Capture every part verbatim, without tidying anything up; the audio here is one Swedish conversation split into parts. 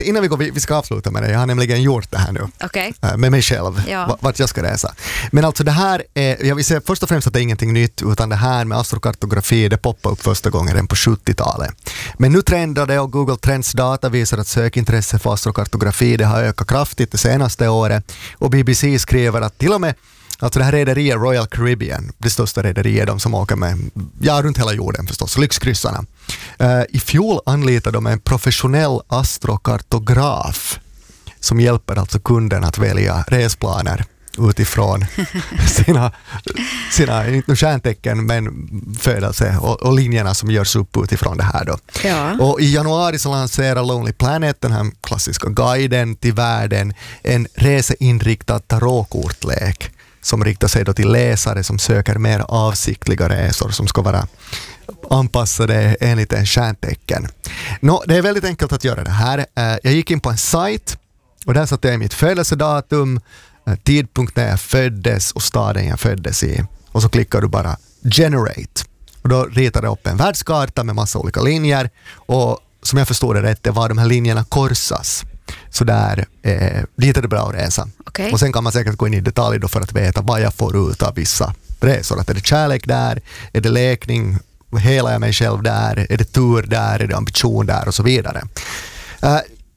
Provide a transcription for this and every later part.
Innan vi går, vi ska avsluta med det. Jag har nämligen gjort det här nu. Okay. Med mig själv. Ja. Vart jag ska resa. Men alltså det här är, jag vill säga först och främst att det är ingenting nytt, utan det här med astrokartografi, det poppade upp första gången redan på sjuttiotalet. Men nu trendar det och Google Trends data visar att sökintresse för astrokartografi det har ökat kraftigt det senaste året. Och B B C skriver att till och med alltså det här rederiet Royal Caribbean, det största rederiet, de som åker med, ja, runt hela jorden förstås, lyxkryssarna. Uh, I fjol anlitade de en professionell astrokartograf som hjälper alltså kunden att välja resplaner utifrån sina, sina inte stjärntecken men födelse och, och linjerna som görs upp utifrån det här då. Ja. Och i januari så lanserar Lonely Planet, den här klassiska guiden till världen, en reseinriktad tarotkortlek som riktar sig då till läsare som söker mer avsiktliga resor som ska vara anpassade enligt en stjärntecken. Nå, det är väldigt enkelt att göra det här. Jag gick in på en sajt och där satte jag mitt födelsedatum, tidpunkt när jag föddes och staden jag föddes i. Och så klickar du bara Generate. Och då ritar det upp en världskarta med massa olika linjer. Och som jag förstår det rätt, det var de här linjerna korsas. Så där, eh, dit är det bra att resa. Okay. Och sen kan man säkert gå in i detalj då för att veta vad jag får ut av vissa resor. Att är det kärlek där? Är det läkning? Hela jag mig själv där? Är det tur där? Är det ambition där? Och så vidare. Uh,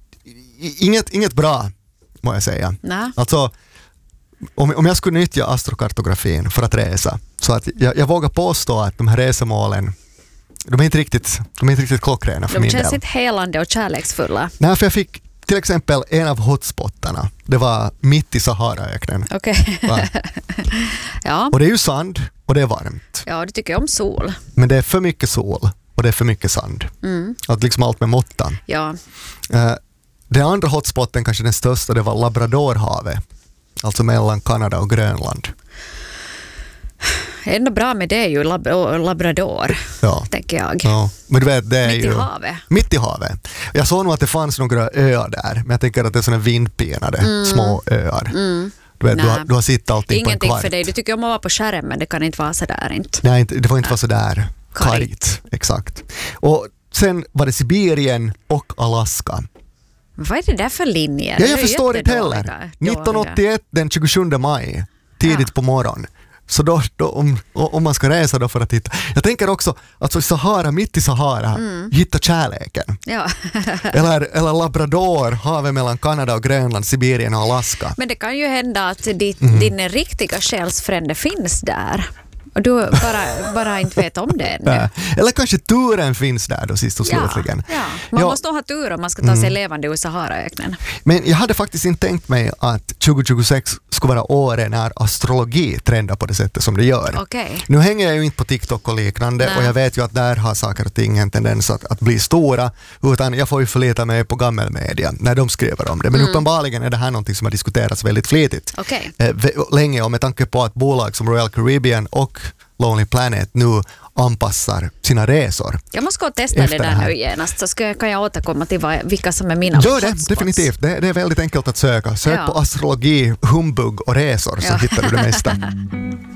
inget, inget bra, må jag säga. Nä. Alltså, om, om jag skulle nyttja astrokartografin för att resa, så att jag, jag vågar påstå att de här resemålen, de är inte riktigt, de är inte riktigt klockrena för de min del. De känns inte helande och kärleksfulla. Nej, för jag fick till exempel en av hotspottarna. Det var mitt i Saharaöknen. Okej. Okay. Ja. Och det är ju sand och det är varmt. Ja, du tycker om sol. Men det är för mycket sol och det är för mycket sand. Mm. Att liksom allt med måttan. Ja. Uh, den andra hotspotten, kanske den största, det var Labradorhavet. Alltså mellan Kanada och Grönland. Enda bra med det är ju lab- Labrador, ja. tänker jag. Ja. Men du vet, det är mitt i ju havet. Mitt i havet. Jag såg nog att det fanns några öar där, men jag tänker att det är sådana vindpinade mm. små öar. Mm. Du vet, du har, du har sitt allting ingenting på en kvart. För dig. Du tycker om att vara på skärmen, men det kan inte vara så där inte. Nej, inte, det får inte Nej. vara så där kargt. Exakt. Och sen var det Sibirien och Alaska. Vad är det där för linjer? Ja, jag förstår inte heller. nittonhundraåttioett den tjugosjunde maj, tidigt ja. på morgon. Så då, då om, om man ska resa då för att hitta. Jag tänker också att alltså Sahara, mitt i Sahara, mm. hitta kärleken. Ja. eller, eller Labrador, havet mellan Kanada och Grönland, Sibirien och Alaska. Men det kan ju hända att ditt, mm. din riktiga själsfrände finns där. Och du bara, bara inte vet om det ännu. Ja. Eller kanske turen finns där då sist och ja, slutligen. Ja. Man ja. måste ha tur om man ska ta sig mm. levande ur Saharaöknen. Men jag hade faktiskt inte tänkt mig att tjugohundratjugosex skulle vara året när astrologi trendar på det sättet som det gör. Okay. Nu hänger jag ju inte på TikTok och liknande. Nej. Och jag vet ju att där har saker och ting en tendens att, att bli stora, utan jag får ju förlita mig på gammelmedia när de skriver om det. Men mm. uppenbarligen är det här någonting som har diskuterats väldigt flitigt okay. eh, länge, och med tanke på att bolag som Royal Caribbean och Lonely Planet nu anpassar sina resor. Jag måste gå och testa det där det nu genast, så ska jag, kan jag återkomma till vad, vilka som är mina Gör det, hotspots. Definitivt. Det, det är väldigt enkelt att söka. Sök ja. på astrologi, humbug och resor, så ja. hittar du det mesta.